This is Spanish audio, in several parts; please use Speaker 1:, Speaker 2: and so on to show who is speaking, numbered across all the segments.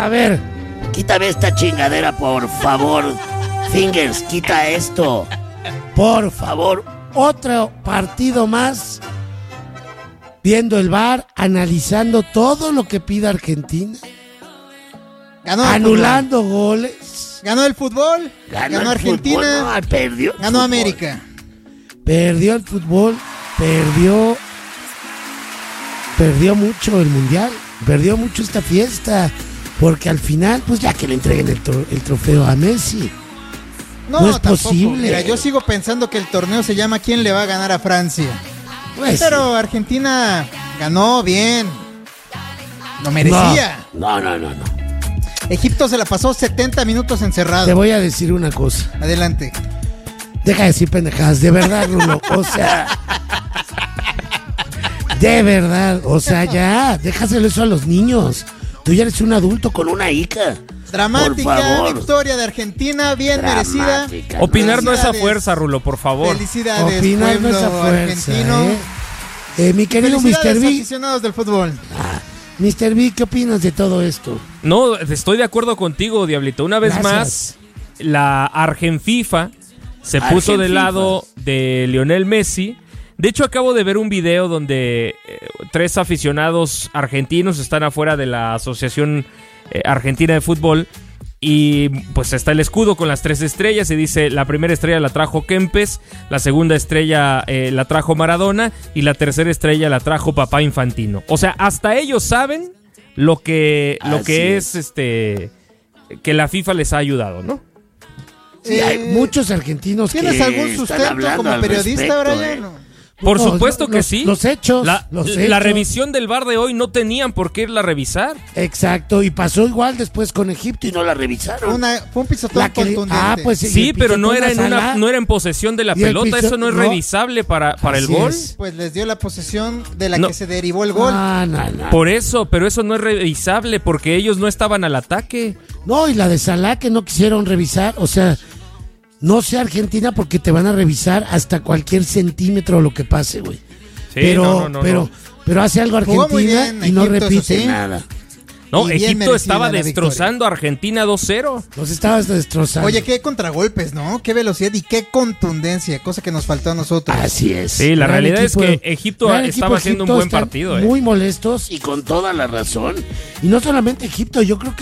Speaker 1: A ver,
Speaker 2: Quítame esta chingadera, por favor. Fingers, quita esto.
Speaker 1: por favor, otro partido más. Viendo el VAR, analizando todo lo que pide Argentina.
Speaker 3: Ganó el
Speaker 1: Anulando goles.
Speaker 3: fútbol. Ganó el fútbol. Ganó
Speaker 2: el
Speaker 3: Argentina.
Speaker 2: fútbol, no, perdió el
Speaker 3: Ganó
Speaker 2: fútbol.
Speaker 3: América.
Speaker 1: Perdió el fútbol. Perdió mucho el mundial. Perdió mucho esta fiesta. Porque al final, pues ya que le entreguen el trofeo a Messi. No es
Speaker 3: tampoco.
Speaker 1: posible.
Speaker 3: Mira, yo sigo pensando que el torneo se llama ¿Quién le va a ganar a Francia?
Speaker 1: Pues,
Speaker 3: Pero Argentina ganó bien. Lo merecía.
Speaker 2: No.
Speaker 3: Egipto se la pasó 70 minutos encerrado.
Speaker 1: te voy a decir una cosa.
Speaker 3: Adelante.
Speaker 1: Deja de decir pendejadas, de verdad, Rulo. O sea, de verdad, o sea, ya, déjaselo eso a los niños. Tú ya eres un adulto con una hija. Por
Speaker 3: Dramática
Speaker 1: favor.
Speaker 3: victoria de Argentina, bien merecida.
Speaker 2: Dramática.
Speaker 4: Opinar no es a
Speaker 3: Felicidades.
Speaker 4: fuerza, Rulo, por favor.
Speaker 3: Felicidades,
Speaker 1: Opinar no
Speaker 3: pueblo
Speaker 1: es a fuerza,
Speaker 3: argentino.
Speaker 1: Mi querido
Speaker 3: Felicidades,
Speaker 1: Mr. B,
Speaker 3: aficionados del fútbol.
Speaker 1: Mr. B, ¿qué opinas de todo esto?
Speaker 4: No, estoy de acuerdo contigo, Diablito. Una vez
Speaker 1: Gracias.
Speaker 4: más, la Argenfifa se puso del
Speaker 2: Argenfifa.
Speaker 4: lado de Lionel Messi. De hecho, acabo de ver un video donde 3 aficionados argentinos están afuera de la Asociación Argentina de Fútbol. Y pues está el escudo con las 3 estrellas y dice: la primera estrella la trajo Kempes, la segunda estrella la trajo Maradona y la tercera estrella la trajo Papá Infantino. O sea, hasta ellos saben lo que
Speaker 2: Así
Speaker 4: es que la FIFA les ha ayudado, ¿no?
Speaker 1: Sí, hay muchos argentinos que...
Speaker 3: ¿Tienes algún
Speaker 2: están
Speaker 3: sustento
Speaker 2: hablando
Speaker 3: como
Speaker 2: al
Speaker 3: periodista,
Speaker 2: respecto,
Speaker 3: Brian?
Speaker 4: Por
Speaker 1: No,
Speaker 4: supuesto que
Speaker 1: los-
Speaker 4: sí.
Speaker 1: los hechos,
Speaker 4: La
Speaker 1: los hechos.
Speaker 4: revisión del VAR de hoy no tenían por qué irla a revisar.
Speaker 1: Exacto, y pasó igual después con Egipto
Speaker 2: Y no la revisaron.
Speaker 3: Fue un pisotón
Speaker 1: La que-
Speaker 3: contundente.
Speaker 1: pues
Speaker 4: Sí,
Speaker 1: el
Speaker 4: pero no
Speaker 1: pisotón
Speaker 4: era
Speaker 1: a Salah,
Speaker 4: no era en posesión de la
Speaker 1: y el
Speaker 4: pelota.
Speaker 1: piso-
Speaker 4: Eso no es
Speaker 1: no.
Speaker 4: revisable para el
Speaker 1: Así
Speaker 4: gol.
Speaker 1: es.
Speaker 3: Pues les dio la posesión de la
Speaker 4: No.
Speaker 3: que se derivó el gol.
Speaker 1: No.
Speaker 4: Por eso, pero eso no es revisable porque ellos no estaban al ataque.
Speaker 1: No, y la de Salah que no quisieron revisar, o sea, no sea Argentina porque te van a revisar hasta cualquier centímetro lo que pase, güey.
Speaker 4: Sí,
Speaker 1: pero,
Speaker 4: no.
Speaker 1: pero hace algo
Speaker 3: Jugó muy
Speaker 1: Argentina
Speaker 3: bien
Speaker 1: y no
Speaker 3: Egipto, eso
Speaker 1: repite
Speaker 3: sí.
Speaker 1: nada.
Speaker 4: No,
Speaker 3: Y bien
Speaker 4: Egipto
Speaker 3: merecida
Speaker 4: estaba
Speaker 3: la
Speaker 4: destrozando a Argentina 2-0.
Speaker 1: Los estabas destrozando.
Speaker 3: Oye, qué contragolpes, ¿no? Qué velocidad y qué contundencia, cosa que nos faltó a nosotros.
Speaker 1: Así es.
Speaker 4: Sí, la
Speaker 1: Gran
Speaker 4: realidad es
Speaker 1: equipo-
Speaker 4: que Egipto
Speaker 1: gran
Speaker 4: estaba
Speaker 1: equipo
Speaker 4: haciendo un
Speaker 1: Egipto,
Speaker 4: buen
Speaker 1: están
Speaker 4: partido,
Speaker 1: muy molestos
Speaker 2: Y con toda la razón.
Speaker 1: y no solamente Egipto, yo creo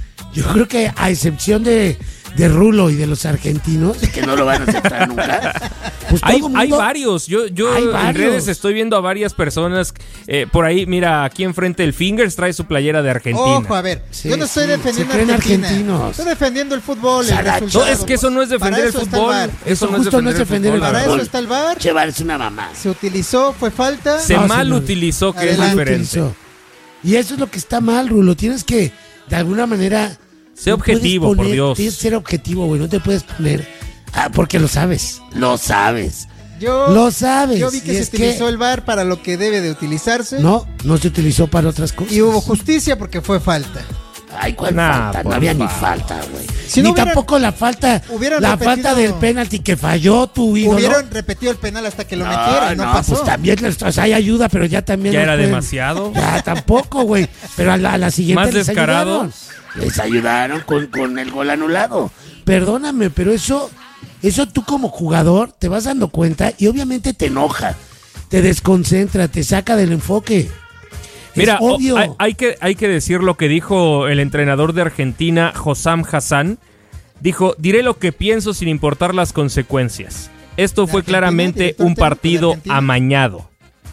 Speaker 1: que a excepción de Rulo y de los argentinos,
Speaker 2: Que no lo van a aceptar nunca.
Speaker 1: pues
Speaker 4: Hay
Speaker 1: todo mundo,
Speaker 4: varios. Yo
Speaker 1: Hay
Speaker 4: en
Speaker 1: varios.
Speaker 4: redes estoy viendo a varias personas. Por ahí, mira, aquí enfrente el Fingers trae su playera de Argentina.
Speaker 3: Ojo, a ver,
Speaker 1: Sí,
Speaker 3: yo no estoy
Speaker 1: sí,
Speaker 3: defendiendo
Speaker 1: se creen
Speaker 3: a Argentina.
Speaker 1: argentinos.
Speaker 3: Estoy defendiendo el fútbol, el
Speaker 2: Saracho.
Speaker 3: resultado.
Speaker 4: No, es que eso no es defender
Speaker 3: Para
Speaker 4: el
Speaker 3: eso está
Speaker 4: fútbol.
Speaker 3: VAR.
Speaker 4: Eso no es
Speaker 1: justo no es defender el
Speaker 4: fútbol,
Speaker 3: Para
Speaker 4: la
Speaker 3: eso
Speaker 4: verdad.
Speaker 3: está el VAR.
Speaker 2: Cheval es una mamá.
Speaker 3: Se utilizó, fue falta.
Speaker 4: Se
Speaker 1: No,
Speaker 4: mal
Speaker 1: señor.
Speaker 4: utilizó, que es
Speaker 3: Adelante.
Speaker 4: diferente.
Speaker 1: utilizó. Y eso es lo que está mal, Rulo. Tienes que, de alguna manera...
Speaker 4: Sé
Speaker 1: no puedes
Speaker 4: objetivo, por Dios.
Speaker 1: Tienes que ser objetivo, güey. No te puedes poner... porque lo sabes.
Speaker 2: Lo sabes.
Speaker 1: Lo sabes.
Speaker 3: Yo vi
Speaker 1: Y
Speaker 3: que se
Speaker 1: es
Speaker 3: utilizó el VAR para lo que debe de utilizarse.
Speaker 1: No se utilizó para otras cosas.
Speaker 3: Y hubo justicia porque fue falta.
Speaker 2: Ay, ¿cuál
Speaker 4: Nah,
Speaker 2: falta? No
Speaker 4: por
Speaker 2: había ni
Speaker 4: favor.
Speaker 2: falta, güey.
Speaker 3: Si
Speaker 1: Ni
Speaker 3: no hubieran-
Speaker 1: tampoco la falta
Speaker 3: hubieran
Speaker 1: la
Speaker 3: repetido-
Speaker 1: falta del penalti que falló tu ídolo.
Speaker 3: Hubieran repetido el penal hasta que lo metieran, no, pasó.
Speaker 1: Pues también hay ayuda, pero ya también
Speaker 4: Ya
Speaker 1: no
Speaker 4: era
Speaker 1: pueden.
Speaker 4: demasiado.
Speaker 1: Ya tampoco, güey. Pero a la siguiente
Speaker 4: Más
Speaker 1: les
Speaker 4: descarado.
Speaker 1: ayudaron.
Speaker 2: Les ayudaron con el gol anulado.
Speaker 1: Perdóname, pero eso tú como jugador te vas dando cuenta y obviamente te enoja, te desconcentra, te saca del enfoque.
Speaker 4: Mira,
Speaker 1: es obvio.
Speaker 4: hay que decir lo que dijo el entrenador de Argentina, Hossam Hassan. Dijo: diré lo que pienso sin importar las consecuencias. Esto fue
Speaker 3: Argentina,
Speaker 4: claramente
Speaker 3: director
Speaker 4: un
Speaker 3: técnico de
Speaker 4: partido
Speaker 3: Argentina.
Speaker 4: amañado.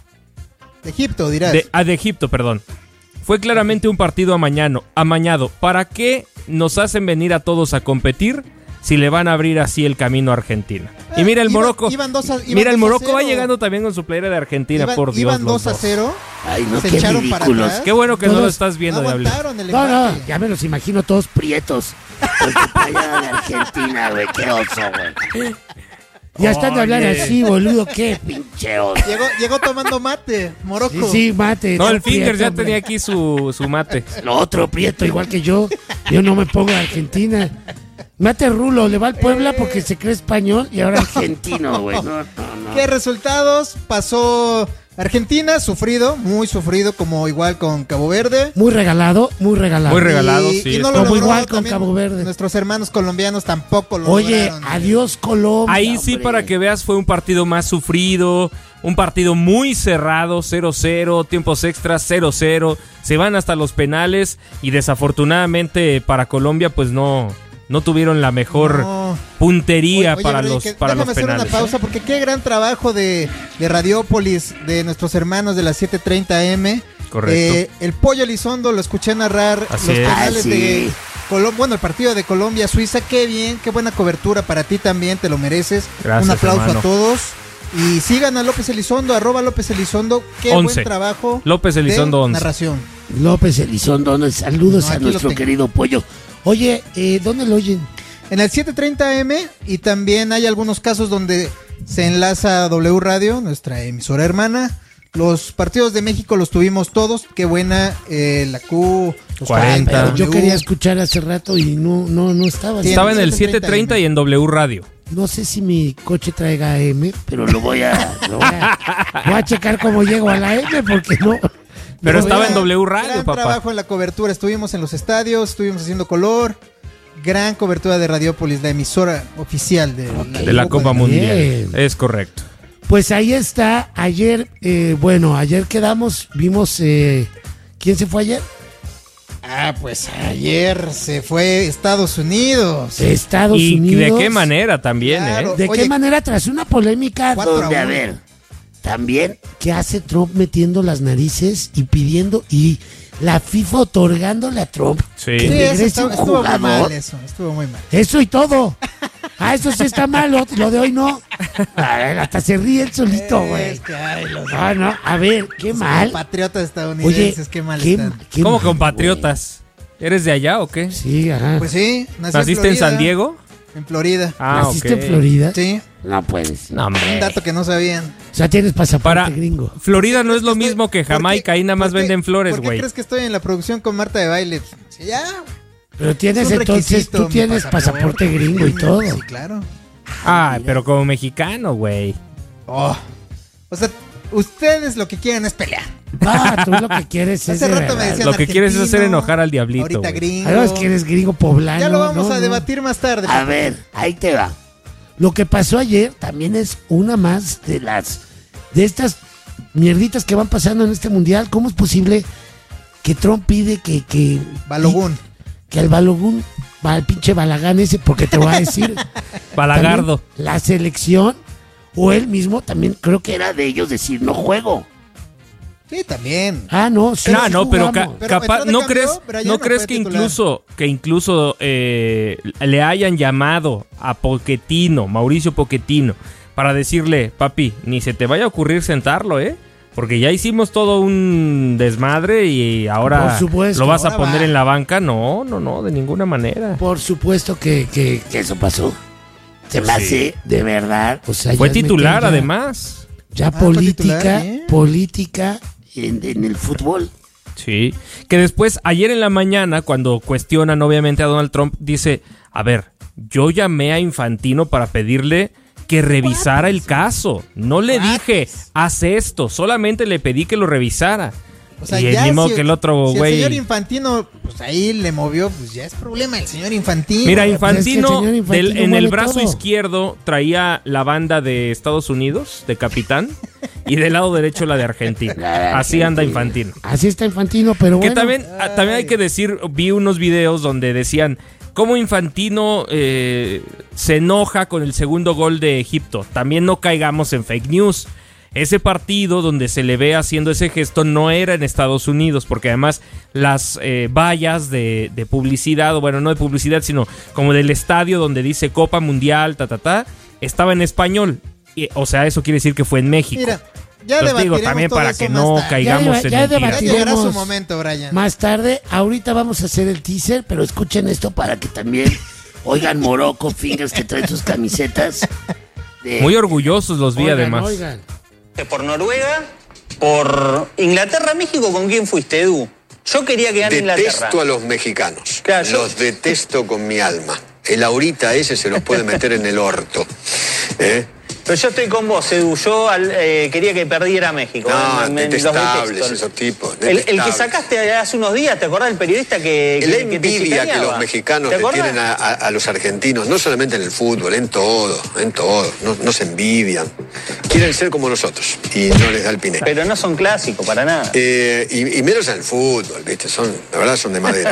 Speaker 3: De Egipto, dirás.
Speaker 4: De Egipto, perdón. Fue claramente un partido amañado. ¿Para qué nos hacen venir a todos a competir si le van a abrir así el camino a Argentina? Y mira el Morocco.
Speaker 3: Iban 2 a
Speaker 4: Mira, el
Speaker 3: 2 a
Speaker 4: Morocco va
Speaker 3: 0.
Speaker 4: llegando también con su playera de Argentina, por Dios.
Speaker 3: Iban
Speaker 4: los
Speaker 3: 2 a
Speaker 4: dos.
Speaker 3: 0.
Speaker 2: Ay, no,
Speaker 3: Se
Speaker 2: qué
Speaker 3: echaron para
Speaker 2: ridículos.
Speaker 3: atrás.
Speaker 4: Qué bueno que no
Speaker 1: Todos
Speaker 4: lo estás viendo,
Speaker 3: No
Speaker 4: Diablito.
Speaker 3: aguantaron el
Speaker 1: No,
Speaker 3: embate.
Speaker 1: ya me los imagino todos
Speaker 2: Prietos. Con su playera de Argentina, güey. Qué oso, güey.
Speaker 1: ya están de hablar
Speaker 4: Oye.
Speaker 1: así, boludo, ¿qué?
Speaker 2: Pinche oso.
Speaker 3: Llegó tomando mate, Morocco.
Speaker 1: Sí, mate.
Speaker 4: No, el
Speaker 1: Prieto,
Speaker 4: Fingers ya
Speaker 1: hombre.
Speaker 4: tenía aquí su mate.
Speaker 1: Lo otro prieto, igual que yo. Yo no me pongo de Argentina. Mate Rulo, le va al Puebla porque se cree español y ahora
Speaker 2: Argentino, güey. No.
Speaker 3: ¿Qué resultados? Pasó Argentina, sufrido, muy sufrido, como igual con Cabo Verde.
Speaker 1: Muy regalado, muy regalado.
Speaker 4: Muy regalado, sí.
Speaker 3: Y no
Speaker 1: Como
Speaker 3: lo logró
Speaker 1: igual con
Speaker 3: también.
Speaker 1: Cabo Verde.
Speaker 3: Nuestros hermanos colombianos tampoco lo
Speaker 1: Oye,
Speaker 3: lograron.
Speaker 1: adiós Colombia.
Speaker 4: Ahí sí,
Speaker 1: hombre.
Speaker 4: para que veas, fue un partido más sufrido, un partido muy cerrado, 0-0, tiempos extras, 0-0, se van hasta los penales y desafortunadamente para Colombia pues no tuvieron la mejor puntería
Speaker 3: Oye,
Speaker 4: para
Speaker 3: Brady,
Speaker 4: los
Speaker 3: que
Speaker 4: penales.
Speaker 3: déjame hacer una pausa porque qué gran trabajo de Radiópolis, de nuestros hermanos de las 7:30 AM.
Speaker 4: Correcto.
Speaker 3: El Pollo Elizondo lo escuché narrar
Speaker 4: Así
Speaker 3: los
Speaker 4: es.
Speaker 3: penales
Speaker 2: Ah,
Speaker 3: de
Speaker 2: sí.
Speaker 3: el partido de Colombia-Suiza. Qué bien, qué buena cobertura para ti también, te lo mereces.
Speaker 4: Gracias,
Speaker 3: un aplauso
Speaker 4: hermano.
Speaker 3: a todos. Y sigan a López Elizondo, @López Elizondo. Qué
Speaker 4: 11.
Speaker 3: buen trabajo
Speaker 4: López Elizondo,
Speaker 3: de
Speaker 4: 11.
Speaker 3: narración.
Speaker 1: López Elizondo, saludos
Speaker 3: No,
Speaker 1: a
Speaker 3: aquí lo
Speaker 1: nuestro
Speaker 3: tengo.
Speaker 1: querido Pollo. Oye, ¿dónde lo oyen?
Speaker 3: En el 7:30 AM, y también hay algunos casos donde se enlaza a W Radio, nuestra emisora hermana. Los partidos de México los tuvimos todos. Qué buena la Q, los
Speaker 4: 40.
Speaker 1: Pero yo
Speaker 3: W.
Speaker 1: quería escuchar hace rato y no estaba.
Speaker 3: Sí,
Speaker 4: Estaba en el
Speaker 3: 7:30
Speaker 4: 7:30 y en W Radio.
Speaker 1: No sé si mi coche traiga AM,
Speaker 2: Pero lo voy a...
Speaker 1: voy a checar cómo llego a la M porque no.
Speaker 4: Pero
Speaker 1: no,
Speaker 4: estaba en
Speaker 3: Gran-
Speaker 4: W Radio,
Speaker 3: gran
Speaker 4: papá.
Speaker 3: trabajo en la cobertura. Estuvimos en los estadios, estuvimos haciendo color. Gran cobertura de Radiópolis, la emisora oficial
Speaker 4: De la Copa
Speaker 1: Bien.
Speaker 4: Mundial. Es correcto.
Speaker 1: Pues ahí está. Ayer, ayer vimos. ¿Quién se fue ayer?
Speaker 3: Pues ayer se fue Estados Unidos.
Speaker 1: Estados
Speaker 4: Y
Speaker 1: Unidos.
Speaker 4: de qué manera también,
Speaker 3: Claro.
Speaker 1: ¿De
Speaker 3: Oye,
Speaker 1: qué manera? Tras una polémica
Speaker 3: 4-1.
Speaker 2: ¿Dónde? A ver. También.
Speaker 1: que hace Trump metiendo las narices y pidiendo, y la FIFA otorgándole a Trump
Speaker 4: Sí.
Speaker 1: que
Speaker 3: Sí,
Speaker 1: regrese
Speaker 3: eso
Speaker 1: un
Speaker 3: estuvo muy
Speaker 1: jugador.
Speaker 3: mal, estuvo muy mal.
Speaker 1: Eso y todo. Eso sí está mal, lo de hoy no. Ay, hasta se ríe el solito, güey.
Speaker 3: Es que, ay, los
Speaker 1: No, a ver, qué mal.
Speaker 3: patriotas
Speaker 1: Oye,
Speaker 3: estadounidenses, qué mal están.
Speaker 1: qué
Speaker 4: ¿Cómo
Speaker 1: mal,
Speaker 4: compatriotas? ¿Eres de allá o qué?
Speaker 1: güey. Sí, ajá.
Speaker 3: Pues sí,
Speaker 4: ¿Naciste en San Diego?
Speaker 3: En Florida.
Speaker 4: Ah,
Speaker 1: ¿Naciste
Speaker 4: ok.
Speaker 1: en Florida?
Speaker 3: Sí,
Speaker 2: No puedes.
Speaker 4: No,
Speaker 3: un
Speaker 4: hombre.
Speaker 3: dato que no sabían.
Speaker 1: O sea, tienes pasaporte
Speaker 4: Para
Speaker 1: gringo.
Speaker 4: Florida no es lo
Speaker 3: Estoy-
Speaker 4: mismo que
Speaker 3: ¿por qué-
Speaker 4: Jamaica, ahí nada más
Speaker 3: por qué-
Speaker 4: venden flores,
Speaker 3: ¿Por qué
Speaker 4: güey.
Speaker 3: crees que estoy en la producción con Marta de Baile? Sí, ya.
Speaker 1: Pero tienes
Speaker 3: Es un
Speaker 1: entonces,
Speaker 3: requisito,
Speaker 1: tú
Speaker 3: mi
Speaker 1: tienes pasaporte gringo y todo.
Speaker 3: Sí, claro.
Speaker 4: Ay, pero como mexicano, güey.
Speaker 3: Oh. O sea, ustedes lo que quieren es pelear.
Speaker 1: Ah, tú lo que quieres es
Speaker 3: Hace
Speaker 1: de
Speaker 3: rato me
Speaker 1: verdad.
Speaker 3: decían
Speaker 4: Lo que quieres es hacer
Speaker 3: argentino,
Speaker 4: enojar al diablito,
Speaker 3: ahorita
Speaker 4: güey.
Speaker 3: gringo.
Speaker 1: Además que eres gringo poblano.
Speaker 3: Ya lo vamos
Speaker 1: no,
Speaker 3: a
Speaker 1: no.
Speaker 3: debatir más tarde.
Speaker 2: A ver, ahí te va.
Speaker 1: Lo que pasó ayer también es una más de estas mierditas que van pasando en este mundial. ¿Cómo es posible que Trump pide que
Speaker 3: Balogún.
Speaker 1: que al Balogún, al pinche Balagán ese, porque te voy a decir,
Speaker 4: Balagardo.
Speaker 1: también la selección o él mismo también creo que
Speaker 2: Era de ellos decir no juego.
Speaker 3: Sí, también.
Speaker 1: no, sí,
Speaker 4: No,
Speaker 1: sí
Speaker 4: no, pero
Speaker 1: jugamos.
Speaker 3: Pero
Speaker 4: capaz,
Speaker 3: entró de
Speaker 4: ¿no
Speaker 3: cambio,
Speaker 4: crees,
Speaker 3: pero ayer
Speaker 4: no
Speaker 3: no
Speaker 4: crees
Speaker 3: fue
Speaker 4: que
Speaker 3: titular.
Speaker 4: incluso le hayan llamado a Pochettino, Mauricio Pochettino, para decirle, papi, ni se te vaya a ocurrir sentarlo, porque ya hicimos todo un desmadre y ahora
Speaker 1: Por supuesto,
Speaker 4: lo vas a
Speaker 3: ahora
Speaker 4: poner
Speaker 3: va.
Speaker 4: en la banca? No, de ninguna manera.
Speaker 1: Por supuesto que
Speaker 2: Que eso pasó. Se me hace de verdad
Speaker 1: o sea,
Speaker 4: Fue
Speaker 1: ya es
Speaker 4: titular,
Speaker 1: meter ya-
Speaker 4: además.
Speaker 1: Ya
Speaker 3: fue
Speaker 1: política,
Speaker 3: titular, bien.
Speaker 1: política.
Speaker 2: en el fútbol.
Speaker 4: Sí, que después, ayer en la mañana, cuando cuestionan obviamente a Donald Trump, dice, a ver, yo llamé a Infantino para pedirle que revisara el caso. No le dije, haz esto, solamente le pedí que lo revisara.
Speaker 3: O sea,
Speaker 4: y
Speaker 3: ya
Speaker 4: ni modo
Speaker 3: si-
Speaker 4: que el otro
Speaker 3: si
Speaker 4: güey...
Speaker 3: el señor Infantino, pues ahí le movió, pues ya es problema el señor Infantino.
Speaker 4: Mira,
Speaker 1: pues es que el
Speaker 4: Infantino,
Speaker 1: señor Infantino
Speaker 4: en el
Speaker 1: mueve
Speaker 4: brazo
Speaker 1: todo.
Speaker 4: izquierdo traía la banda de Estados Unidos, de capitán, y del lado derecho la de Argentina. Así anda Infantino.
Speaker 1: Así está Infantino, pero
Speaker 4: Que
Speaker 1: bueno.
Speaker 4: también hay que decir, vi unos videos donde decían cómo Infantino se enoja con el segundo gol de Egipto. También no caigamos en fake news. Ese partido donde se le ve haciendo ese gesto no era en Estados Unidos, porque además las vallas de publicidad, o bueno, no de publicidad, sino como del estadio donde dice Copa Mundial, estaba en español. O sea, eso quiere decir que fue en México.
Speaker 3: Mira, ya
Speaker 4: Entonces digo,
Speaker 3: debatiremos
Speaker 4: también
Speaker 3: todo
Speaker 4: para
Speaker 3: eso
Speaker 4: que
Speaker 3: más
Speaker 4: no
Speaker 3: tarde.
Speaker 4: caigamos
Speaker 1: Ya
Speaker 4: en
Speaker 1: deba- ya
Speaker 4: mentiras.
Speaker 3: Ya
Speaker 1: debatiremos.
Speaker 3: llegará su momento, Brian.
Speaker 1: Más tarde, ahorita vamos a hacer el teaser, pero escuchen esto para
Speaker 2: Para que también oigan Morocco Fingers que traen sus camisetas. De,
Speaker 4: Muy orgullosos los vi además.
Speaker 1: Oigan.
Speaker 5: Por Noruega, por Inglaterra, México, ¿con quién fuiste, Edu? Yo quería quedar en Inglaterra.
Speaker 6: Detesto a los mexicanos.
Speaker 5: Claro, yo-
Speaker 6: Los detesto con mi alma. El ahorita ese se los puede meter en el orto. ¿Eh?
Speaker 5: Pero yo estoy con vos, Edu. Yo quería que perdiera México.
Speaker 6: No, detestables esos tipos.
Speaker 5: El que sacaste hace unos días, ¿te acordás del periodista que
Speaker 6: la
Speaker 5: que
Speaker 6: envidia que los mexicanos le tienen a los argentinos, no solamente en el fútbol, en todo. No se envidian. Quieren ser como nosotros y no les da el pinete.
Speaker 5: Pero no son clásicos, para nada.
Speaker 6: Y menos en el fútbol, ¿viste? La verdad son de madera.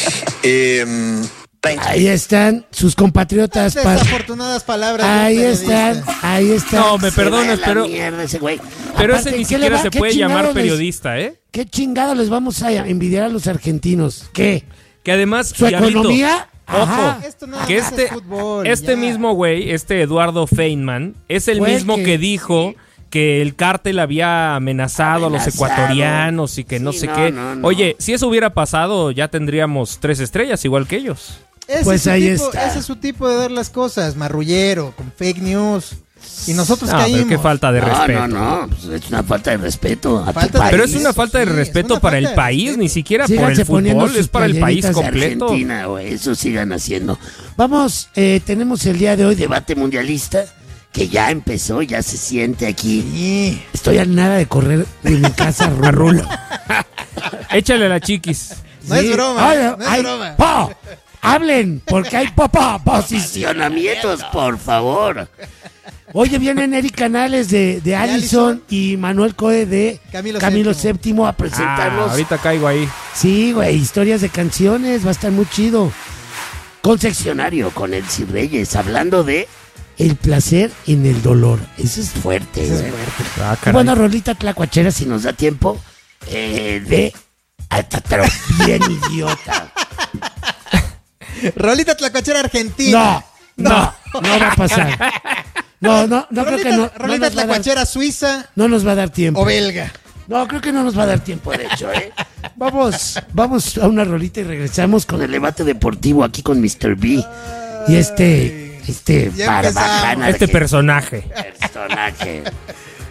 Speaker 1: Ahí están sus compatriotas.
Speaker 3: Desafortunadas palabras.
Speaker 1: Ahí están.
Speaker 4: No, me perdonas, pero
Speaker 2: Ese güey.
Speaker 4: pero
Speaker 1: Aparte,
Speaker 4: ese ni
Speaker 1: ¿qué
Speaker 4: siquiera
Speaker 1: le va-
Speaker 4: se
Speaker 1: qué
Speaker 4: puede llamar
Speaker 1: chingados les-
Speaker 4: periodista, ¿eh?
Speaker 1: ¿Qué chingado les vamos a envidiar a los argentinos? ¿Qué?
Speaker 4: Que además,
Speaker 1: ¿Su
Speaker 4: Diablito,
Speaker 1: economía? Ajá.
Speaker 4: ojo,
Speaker 3: Esto nada
Speaker 4: que
Speaker 3: más es fútbol, ya.
Speaker 4: mismo güey, Eduardo Feynman, es el
Speaker 1: Fue el
Speaker 4: mismo
Speaker 1: que-
Speaker 4: que dijo que el cártel había amenazado a los ecuatorianos y que no
Speaker 2: Sí,
Speaker 4: sé
Speaker 2: no,
Speaker 4: qué.
Speaker 2: no.
Speaker 4: Oye, si eso hubiera pasado, ya tendríamos 3 estrellas, igual que ellos.
Speaker 1: Pues ahí está.
Speaker 3: Ese es su tipo de dar las cosas, marrullero, con fake news. Y nosotros
Speaker 4: No, pero
Speaker 3: caímos.
Speaker 4: qué falta de respeto.
Speaker 2: No, pues es una falta de respeto a tu
Speaker 3: Falta de
Speaker 2: país.
Speaker 4: Pero es una
Speaker 3: Eso
Speaker 4: falta de
Speaker 3: sí, es
Speaker 4: respeto
Speaker 3: una
Speaker 4: para
Speaker 3: falta
Speaker 4: el
Speaker 3: de
Speaker 4: país,
Speaker 3: respeto.
Speaker 4: ni siquiera
Speaker 1: Síganse
Speaker 4: por el
Speaker 1: poniendo
Speaker 4: fútbol, es
Speaker 1: sus
Speaker 4: para el país
Speaker 1: playeritas de
Speaker 4: completo.
Speaker 2: Argentina, güey, eso sigan haciendo.
Speaker 1: Vamos, tenemos el día de hoy
Speaker 2: Debate mundialista que ya empezó, ya se siente aquí.
Speaker 3: Sí.
Speaker 1: Estoy a nada de correr de mi casa a Rulo.
Speaker 4: Échale a la chiquis.
Speaker 3: No es broma, no es broma.
Speaker 1: Hablen, porque hay
Speaker 2: Posicionamientos, por favor.
Speaker 1: Oye, vienen Eric Canales de Allison y Manuel Coe de
Speaker 3: Camilo
Speaker 1: VII a presentarnos.
Speaker 4: Ahorita caigo ahí.
Speaker 1: Sí, güey, historias de canciones, va a estar muy chido.
Speaker 2: Concepcionario con Elsie Reyes, hablando de
Speaker 1: El placer en el dolor. Eso es
Speaker 2: fuerte, güey.
Speaker 4: Ah,
Speaker 1: Y
Speaker 4: caray.
Speaker 1: bueno, rolita tlacuachera,
Speaker 2: Si nos da tiempo, pero bien idiota.
Speaker 3: Rolita tlacuachera argentina.
Speaker 1: No va a pasar. No creo que no.
Speaker 3: Rolita
Speaker 1: No nos va a dar-
Speaker 3: tlacuachera suiza
Speaker 1: no nos va a dar tiempo.
Speaker 3: o belga.
Speaker 1: No, creo que no nos va a dar tiempo, de hecho, ¿eh? Vamos a una rolita y regresamos con
Speaker 2: Con el debate deportivo aquí con Mr. B.
Speaker 1: y este
Speaker 3: Ya
Speaker 2: barbajana
Speaker 4: Este
Speaker 2: de
Speaker 4: personaje.
Speaker 2: personaje.